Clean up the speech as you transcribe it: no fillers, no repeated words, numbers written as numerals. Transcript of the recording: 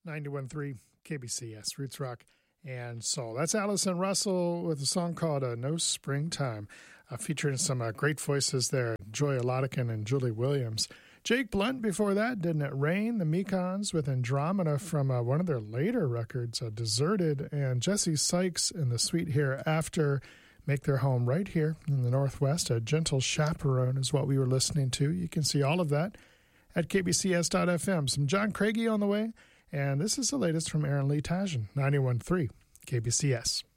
91.3 KBCS, Roots Rock and Soul. That's Allison Russell with a song called No Springtime, featuring some great voices there, Joy Oladikin and Julie Williams. Jake Blunt before that, Didn't It Rain? The Mekons with Andromeda from one of their later records, Deserted, and Jesse Sykes and the Sweet Hereafter make their home right here in the Northwest. A Gentle Chaperone is what we were listening to. You can see all of that at kbcs.fm. Some John Craigie on the way, and this is the latest from Aaron Lee Tajan, 91.3 KBCS.